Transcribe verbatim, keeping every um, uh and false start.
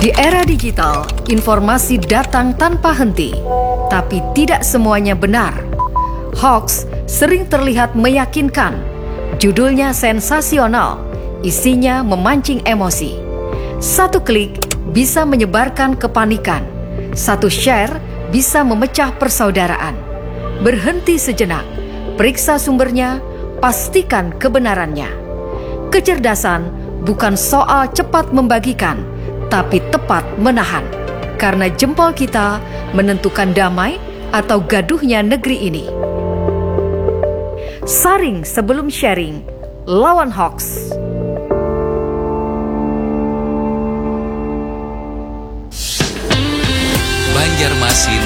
Di era digital, informasi datang tanpa henti, tapi tidak semuanya benar. Hoax sering terlihat meyakinkan, judulnya sensasional, isinya memancing emosi. Satu klik bisa menyebarkan kepanikan, satu share bisa memecah persaudaraan. Berhenti sejenak, periksa sumbernya, pastikan kebenarannya. Kecerdasan bukan soal cepat membagikan, tapi tepat menahan. Karena jempol kita menentukan damai atau gaduhnya negeri ini. Saring sebelum sharing, lawan hoax. Banjarmasin